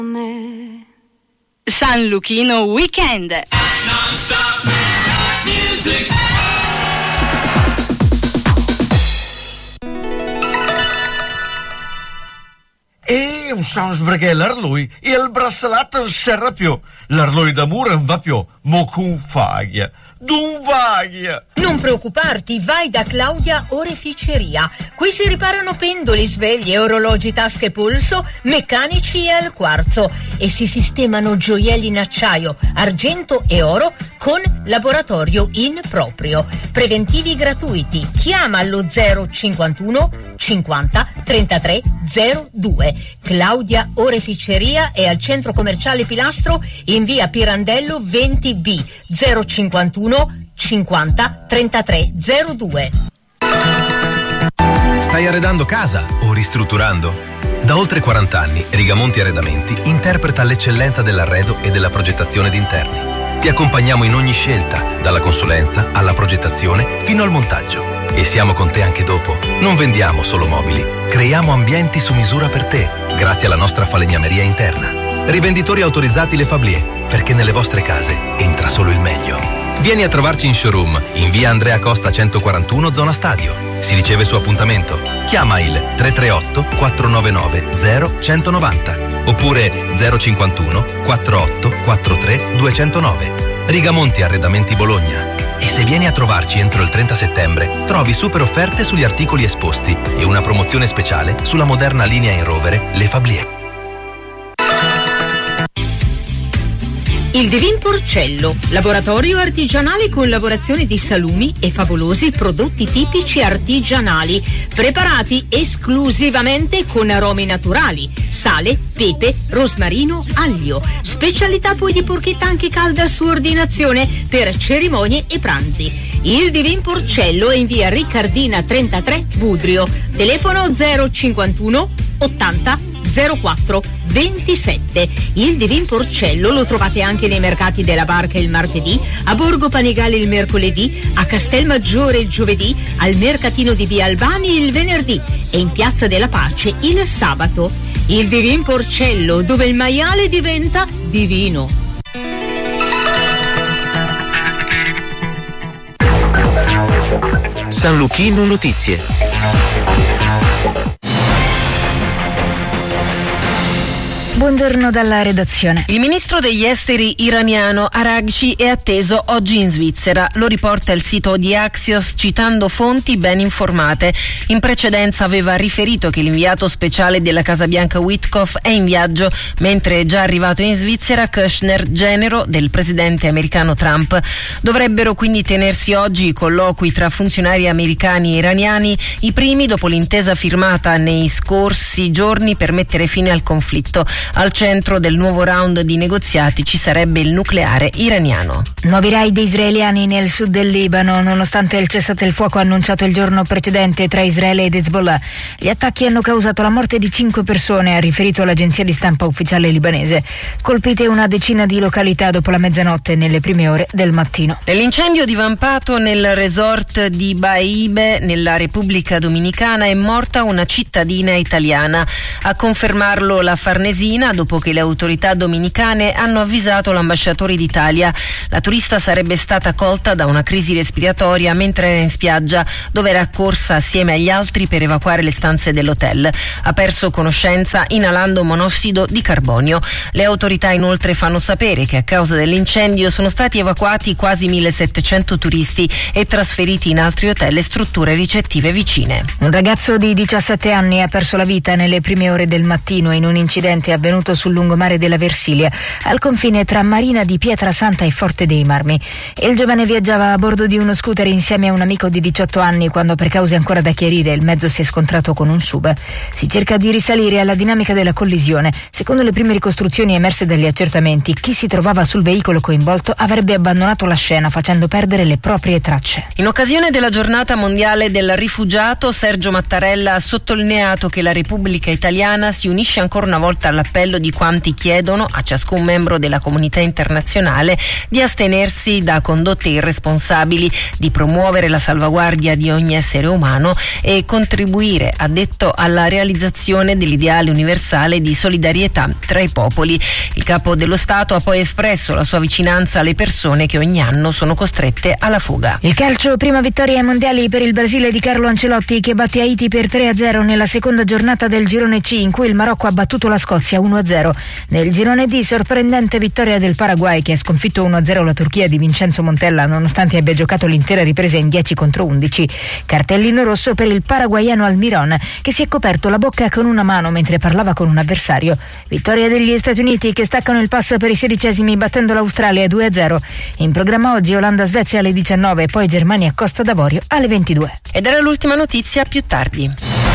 San Luchino Weekend. Non-stop music. E non sa sbrigare l'arlui e il braccialetto non serra più. L'arlui d'amore non va più, mo con faglia. D'un vaglia. Non preoccuparti, vai da Claudia Oreficeria. Qui si riparano pendoli, sveglie, orologi, tasche e polso, meccanici e al quarzo. E si sistemano gioielli in acciaio, argento e oro con laboratorio in proprio. Preventivi gratuiti. Chiama allo 051 50 33 02. Claudia Oreficeria è al centro commerciale Pilastro in via Pirandello 20B 051 50 33 02. Stai arredando casa o ristrutturando? Da oltre 40 anni Rigamonti Arredamenti interpreta l'eccellenza dell'arredo e della progettazione d'interni. Ti accompagniamo in ogni scelta, dalla consulenza alla progettazione fino al montaggio. E siamo con te anche dopo. Non vendiamo solo mobili, creiamo ambienti su misura per te, grazie alla nostra falegnameria interna. Rivenditori autorizzati Le Fablier, perché nelle vostre case entra solo il meglio. Vieni a trovarci in showroom, in via Andrea Costa 141, zona Stadio. Si riceve su appuntamento. Chiama il 338 499 0190 oppure 051 48 43 209. Rigamonti Arredamenti Bologna. E se vieni a trovarci entro il 30 settembre, trovi super offerte sugli articoli esposti e una promozione speciale sulla moderna linea in rovere Le Fablier. Il Divin Porcello, laboratorio artigianale con lavorazione di salumi e favolosi prodotti tipici artigianali, preparati esclusivamente con aromi naturali, sale, pepe, rosmarino, aglio. Specialità poi di porchetta anche calda su ordinazione per cerimonie e pranzi. Il Divin Porcello è in via Riccardina 33 Budrio, telefono 051 80 04 27. Il Divin Porcello lo trovate anche nei mercati della Barca il martedì, a Borgo Panigale il mercoledì, a Castelmaggiore il giovedì, al mercatino di via Albani il venerdì e in Piazza della Pace il sabato. Il Divin Porcello, dove il maiale diventa divino. San Luchino Notizie. Buongiorno dalla redazione. Il ministro degli esteri iraniano Araghchi è atteso oggi in Svizzera. Lo riporta il sito di Axios citando fonti ben informate. In precedenza aveva riferito che l'inviato speciale della Casa Bianca Witkoff è in viaggio, mentre è già arrivato in Svizzera Kushner, genero del presidente americano Trump. Dovrebbero quindi tenersi oggi i colloqui tra funzionari americani e iraniani, i primi dopo l'intesa firmata nei scorsi giorni per mettere fine al conflitto. Al centro del nuovo round di negoziati ci sarebbe il nucleare iraniano. Nuovi raid israeliani nel sud del Libano, nonostante il cessate il fuoco annunciato il giorno precedente tra Israele ed Hezbollah. Gli attacchi hanno causato la morte di 5 persone, ha riferito l'agenzia di stampa ufficiale libanese. Colpite una decina di località dopo la mezzanotte nelle prime ore del mattino. Nell'incendio divampato nel resort di Baibe, nella Repubblica Dominicana, è morta una cittadina italiana. A confermarlo la Farnesina, dopo che le autorità dominicane hanno avvisato l'ambasciatore d'Italia. La turista sarebbe stata colta da una crisi respiratoria mentre era in spiaggia, dove era accorsa assieme agli altri per evacuare le stanze dell'hotel. Ha perso conoscenza inalando monossido di carbonio. Le autorità inoltre fanno sapere che a causa dell'incendio sono stati evacuati quasi 1700 turisti e trasferiti in altri hotel e strutture ricettive vicine. Un ragazzo di 17 anni ha perso la vita nelle prime ore del mattino in un incidente avvenuto sul lungomare della Versilia, al confine tra Marina di Pietrasanta e Forte dei Marmi. Il giovane viaggiava a bordo di uno scooter insieme a un amico di 18 anni quando, per cause ancora da chiarire, il mezzo si è scontrato con un SUV. Si cerca di risalire alla dinamica della collisione. Secondo le prime ricostruzioni emerse dagli accertamenti, chi si trovava sul veicolo coinvolto avrebbe abbandonato la scena facendo perdere le proprie tracce. In occasione della giornata mondiale del rifugiato, Sergio Mattarella ha sottolineato che la Repubblica Italiana si unisce ancora una volta all'appello l'appello di quanti chiedono a ciascun membro della comunità internazionale di astenersi da condotte irresponsabili, di promuovere la salvaguardia di ogni essere umano e contribuire, ha detto, alla realizzazione dell'ideale universale di solidarietà tra i popoli. Il capo dello Stato ha poi espresso la sua vicinanza alle persone che ogni anno sono costrette alla fuga. Il calcio, prima vittoria ai mondiali per il Brasile di Carlo Ancelotti, che batte Haiti per 3-0 nella seconda giornata del girone C, in cui il Marocco ha battuto la Scozia 1-0. Nel girone D, sorprendente vittoria del Paraguay, che ha sconfitto 1-0 la Turchia di Vincenzo Montella, nonostante abbia giocato l'intera ripresa in 10-11. Cartellino rosso per il paraguaiano Almiron, che si è coperto la bocca con una mano mentre parlava con un avversario. Vittoria degli Stati Uniti, che staccano il passo per i 16esimi battendo l'Australia 2-0. In programma oggi Olanda-Svezia alle 19 e poi Germania-Costa d'Avorio alle 22. Ed era l'ultima notizia, più tardi.